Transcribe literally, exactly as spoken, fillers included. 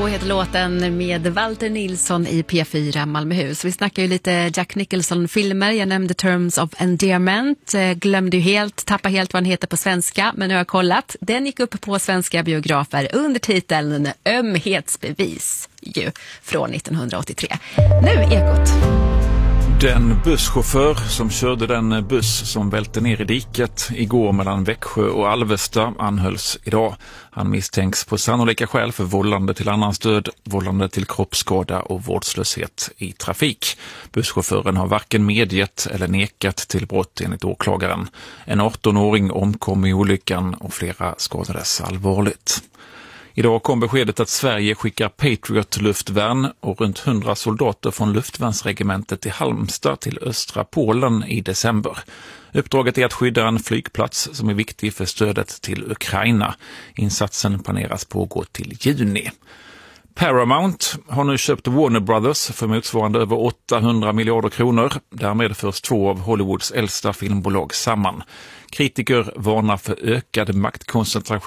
Så heter låten med Walter Nilsson i P fyra Malmöhus. Vi snackar ju lite Jack Nicholson-filmer. Jag nämnde Terms of Endearment. Glömde ju helt, tappa helt vad den heter på svenska. Men nu har jag kollat. Den gick upp på svenska biografer under titeln Ömhetsbevis ju, från nittonhundraåttiotre. Nu Ekot. Den busschaufför som körde den buss som välte ner i diket igår mellan Växjö och Alvesta anhölls idag. Han misstänks på sannolika skäl för vållande till annans död, vållande till kroppsskada och vårdslöshet i trafik. Busschauffören har varken medgett eller nekat till brott enligt åklagaren. En arton-åring omkom i olyckan och flera skadades allvarligt. Idag kom beskedet att Sverige skickar Patriot-luftvärn och runt hundra soldater från luftvärnsregementet i Halmstad till östra Polen i december. Uppdraget är att skydda en flygplats som är viktig för stödet till Ukraina. Insatsen planeras pågå till juni. Paramount har nu köpt Warner Brothers för motsvarande över åttahundra miljarder kronor. Därmed förs två av Hollywoods äldsta filmbolag samman. Kritiker varnar för ökad maktkoncentration